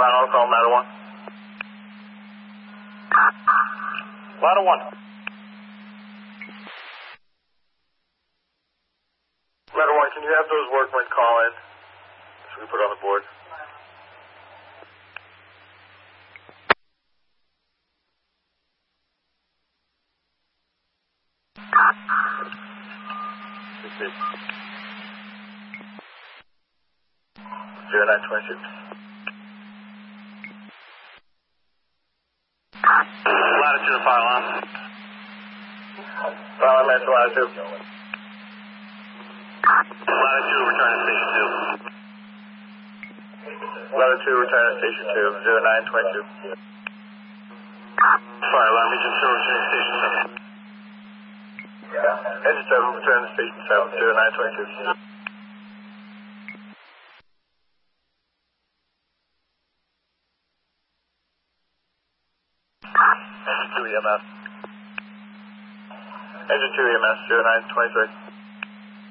I'll call ladder 1. Ladder 1. Ladder 1, can you have those workmen call in so we put on the board? This is 0926. Latitude fire alarm. Fire alarm answer latitude. Latitude return to station 2. Latitude return to station 2, 0922. Fire alarm engine 2 return to station 7. Engine 7 return to station 7, 0922. Engine 2 EMS. Engine 2 EMS, 0923.